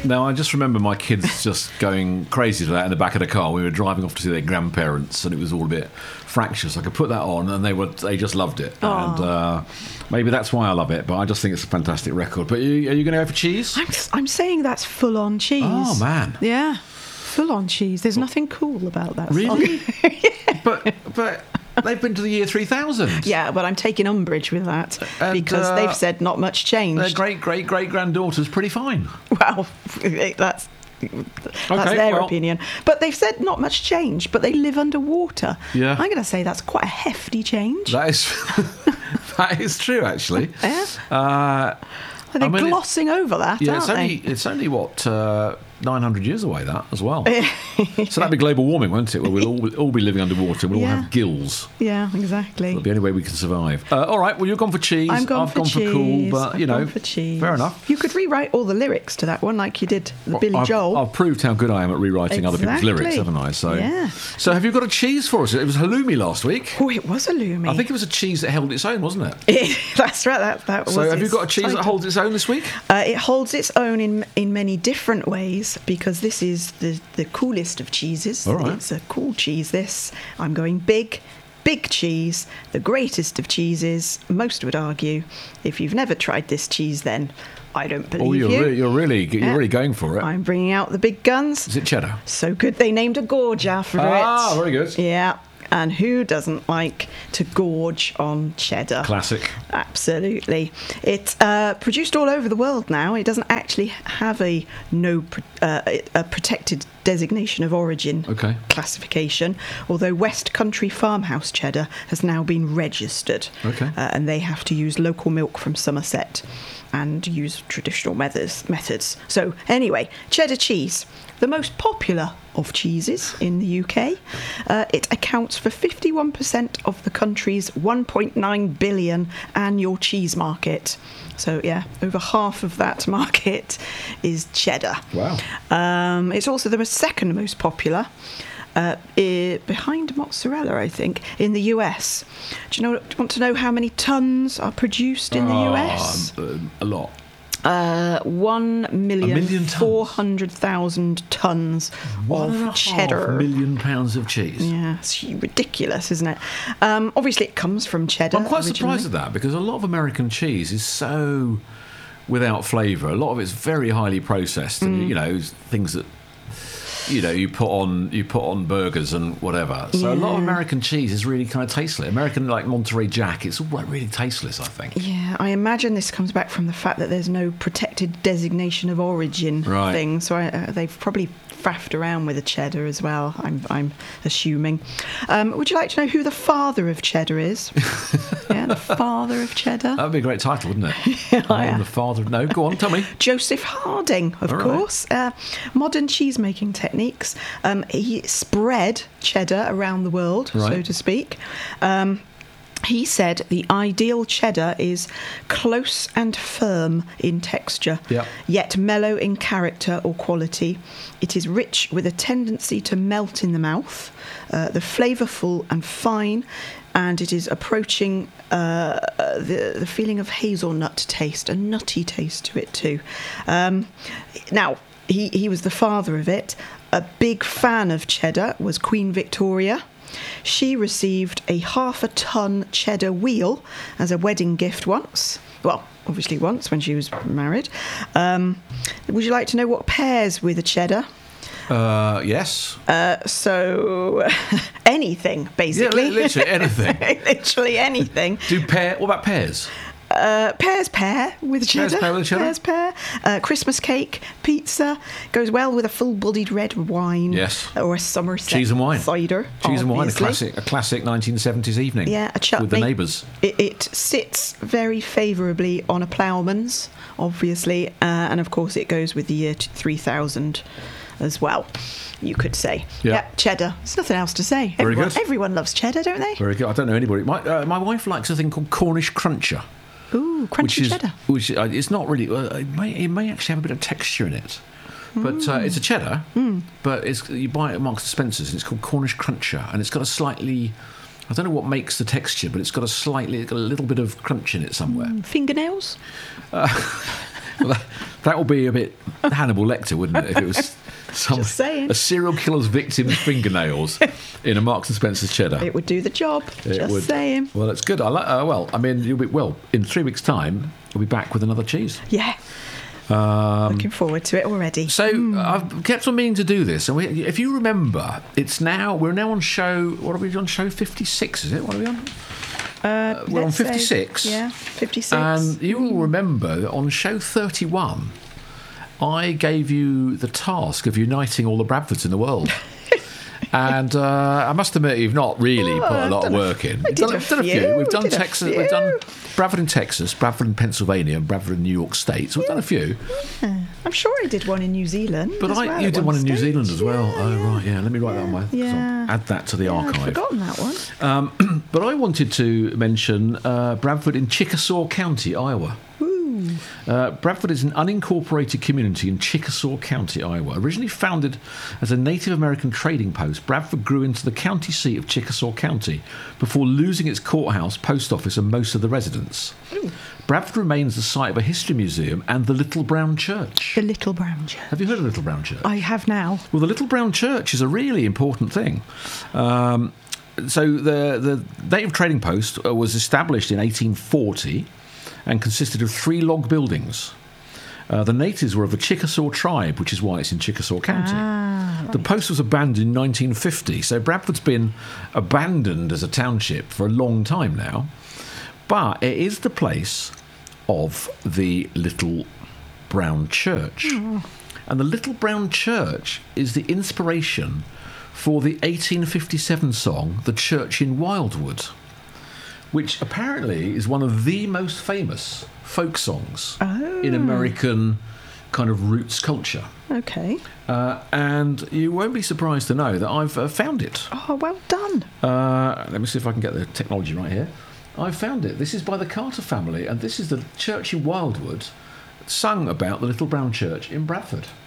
Now, I just remember my kids just going crazy to that in the back of the car. We were driving off to see their grandparents, and it was all a bit fractious. I could put that on, and they just loved it. Aww. And maybe that's why I love it. But I just think it's a fantastic record. But are you going to go for cheese? I'm saying that's full-on cheese. Oh man, yeah, full-on cheese. There's nothing cool about that. Really? Song. Yeah. But they've been to the year 3000. Yeah, but I'm taking umbrage with that And, because they've said not much changed. Their great-great-great-granddaughter's pretty fine. Well, that's their opinion. But they've said not much change, but they live underwater. Yeah. I'm going to say that's quite a hefty change. That is that is true, actually. Yeah. They're glossing over that, aren't they? It's only what 900 years away, that as well. So that'd be global warming, won't it? Where we'll all be living underwater. We'll all have gills. Yeah, exactly. That's the only way we can survive. All right, well, you've gone for cheese. I've gone for cool, but I've gone for cheese. Fair enough. You could rewrite all the lyrics to that one, like you did the Billy Joel. I've proved how good I am at rewriting other people's lyrics, haven't I? So, yeah. So have you got a cheese for us? It was halloumi last week. Oh, it was halloumi. I think it was a cheese that held its own, wasn't it? That's right. That was. So have you got a cheese that holds its own this week? It holds its own in many different ways because this is the coolest of cheeses. All right. It's a cool cheese, this. I'm going big cheese, the greatest of cheeses. Most would argue, if you've never tried this cheese, then I don't believe you. You're really going for it. I'm bringing out the big guns. Is it cheddar? So good they named a gorge after it. Ah, very good. Yeah. And who doesn't like to gorge on cheddar? Classic. Absolutely. It's produced all over the world now. It doesn't actually have a protected designation of origin classification, although West Country Farmhouse cheddar has now been registered. Okay. And they have to use local milk from Somerset and use traditional methods. So anyway, cheddar cheese, the most popular of cheeses in the UK. It accounts for 51% of the country's 1.9 billion annual cheese market. So, yeah, over half of that market is cheddar. Wow. It's also the second most popular, behind mozzarella, I think, in the US. Do you want to know how many tons are produced in the US? A lot. 1,400,000 tons of cheddar. £1.5 million of cheese. Yeah, it's ridiculous, isn't it? Obviously, it comes from cheddar. I'm quite surprised at that because a lot of American cheese is so without flavour. A lot of it's very highly processed, and things that you put on burgers and whatever. So a lot of American cheese is really kind of tasteless. American, like Monterey Jack, it's all really tasteless, I think. Yeah, I imagine this comes back from the fact that there's no protected designation of origin thing. So they've probably faffed around with the cheddar as well, I'm assuming. Would you like to know who the father of cheddar is? Yeah, the father of cheddar. That would be a great title, wouldn't it? Yeah. The father. No, go on, tell me. Joseph Harding, of course. Modern cheese-making techniques. He spread cheddar around the world, so to speak. He said the ideal cheddar is close and firm in texture, yet mellow in character or quality. It is rich with a tendency to melt in the mouth, the flavourful and fine, and it is approaching the feeling of hazelnut taste, a nutty taste to it too. Now, he was the father of it. A big fan of cheddar was Queen Victoria. She received a 1/2 ton cheddar wheel as a wedding gift once. Well, obviously once when she was married. Would you like to know what pairs with a cheddar? Yes. So anything, basically. Yeah, literally anything. Literally anything. What about pears? Pears pair with cheddar. Pears pair. Christmas cake, pizza. Goes well with a full-bodied red wine. Yes. Or a Somerset cheese and wine. Cider. Cheese and wine, obviously. a classic 1970s evening. Yeah, a chutney. With the neighbours. It sits very favourably on a ploughman's, obviously. And, of course, it goes with the year 3000 as well, you could say. Yeah, cheddar. There's nothing else to say. Very good. Everyone loves cheddar, don't they? Very good. I don't know anybody. My wife likes a thing called Cornish Cruncher. Ooh, crunchy cheddar. Which it's not really. It may actually have a bit of texture in it, but it's a cheddar. But you buy it at Marks and Spencer's, and it's called Cornish Cruncher, and it's got a slightly. I don't know what makes the texture, but it's got a little bit of crunch in it somewhere. Fingernails. Well, That would be a bit Hannibal Lecter, wouldn't it? If it was Just saying. a serial killer's victim's fingernails in a Marks and Spencer's cheddar. It would do the job. Just saying. Well, that's good. In 3 weeks' time, we'll be back with another cheese. Yeah. Looking forward to it already. So I've kept on meaning to do this, and if you remember, we're now on show. What are we on? Show 56, is it? What are we on? We're on 56. 56. And you will remember that on show 31, I gave you the task of uniting all the Bradfords in the world. And I must admit, you've not really put a lot of work in. We've done a few. We've done Texas. We've done Bradford in Texas, Bradford in Pennsylvania, and Bradford in New York State. So we've done a few. Yeah. I'm sure I did one in New Zealand. But you did one in New Zealand as well. Oh right, yeah. Let me write that on my. Yeah. Add that to the archive. I've forgotten that one. But I wanted to mention Bradford in Chickasaw County, Iowa. Bradford is an unincorporated community in Chickasaw County, Iowa. Originally founded as a Native American trading post, Bradford grew into the county seat of Chickasaw County before losing its courthouse, post office, and most of the residents. Bradford remains the site of a history museum and the Little Brown Church. The Little Brown Church. Have you heard of the Little Brown Church? I have now. Well, the Little Brown Church is a really important thing. So the Native Trading Post was established in 1840 and consisted of 3 log buildings. The natives were of the Chickasaw tribe, which is why it's in Chickasaw County. Right. The post was abandoned in 1950, so Bradford's been abandoned as a township for a long time now. But it is the place of the Little Brown Church. And the Little Brown Church is the inspiration for the 1857 song, The Church in Wildwood, which apparently is one of the most famous folk songs in American kind of roots culture. Okay. And you won't be surprised to know that I've found it. Oh, well done. Let me see if I can get the technology right here. I've found it. This is by the Carter family, and this is the Church in Wildwood, sung about the Little Brown Church in Bradford.